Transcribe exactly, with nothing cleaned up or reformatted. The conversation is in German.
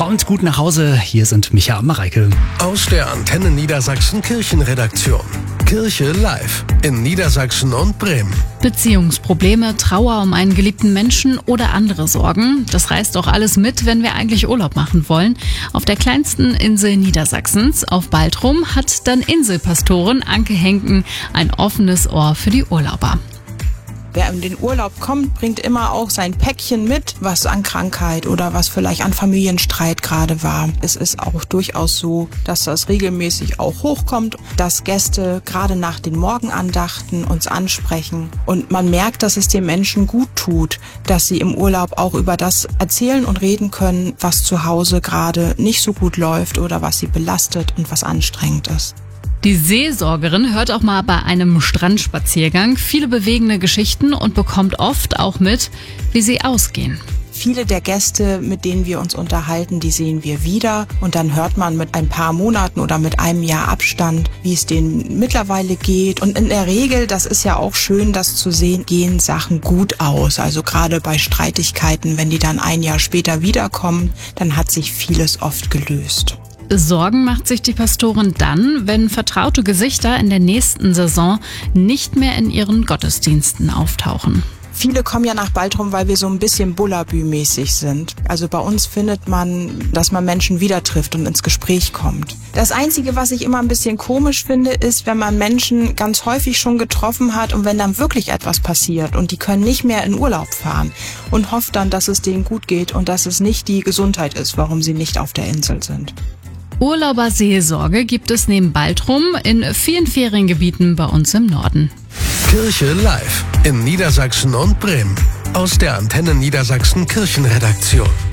und gut nach Hause. Hier sind Micha und Mareike. Aus der Antenne Niedersachsen Kirchenredaktion. Kirche live in Niedersachsen und Bremen. Beziehungsprobleme, Trauer um einen geliebten Menschen oder andere Sorgen. Das reißt auch alles mit, wenn wir eigentlich Urlaub machen wollen. Auf der kleinsten Insel Niedersachsens, auf Baltrum, hat dann Inselpastorin Anke Henken ein offenes Ohr für die Urlauber. Wer in den Urlaub kommt, bringt immer auch sein Päckchen mit, was an Krankheit oder was vielleicht an Familienstreit gerade war. Es ist auch durchaus so, dass das regelmäßig auch hochkommt, dass Gäste gerade nach den Morgenandachten uns ansprechen. Und man merkt, dass es den Menschen gut tut, dass sie im Urlaub auch über das erzählen und reden können, was zu Hause gerade nicht so gut läuft oder was sie belastet und was anstrengend ist. Die Seelsorgerin hört auch mal bei einem Strandspaziergang viele bewegende Geschichten und bekommt oft auch mit, wie sie ausgehen. Viele der Gäste, mit denen wir uns unterhalten, die sehen wir wieder und dann hört man mit ein paar Monaten oder mit einem Jahr Abstand, wie es denen mittlerweile geht. Und in der Regel, das ist ja auch schön, das zu sehen, gehen Sachen gut aus. Also gerade bei Streitigkeiten, wenn die dann ein Jahr später wiederkommen, dann hat sich vieles oft gelöst. Sorgen macht sich die Pastorin dann, wenn vertraute Gesichter in der nächsten Saison nicht mehr in ihren Gottesdiensten auftauchen. Viele kommen ja nach Baltrum, weil wir so ein bisschen Bullabü-mäßig sind. Also bei uns findet man, dass man Menschen wieder trifft und ins Gespräch kommt. Das Einzige, was ich immer ein bisschen komisch finde, ist, wenn man Menschen ganz häufig schon getroffen hat und wenn dann wirklich etwas passiert und die können nicht mehr in Urlaub fahren und hofft dann, dass es denen gut geht und dass es nicht die Gesundheit ist, warum sie nicht auf der Insel sind. Urlauberseelsorge gibt es neben Baltrum in vielen Feriengebieten bei uns im Norden. Kirche live in Niedersachsen und Bremen. Aus der Antenne Niedersachsen Kirchenredaktion.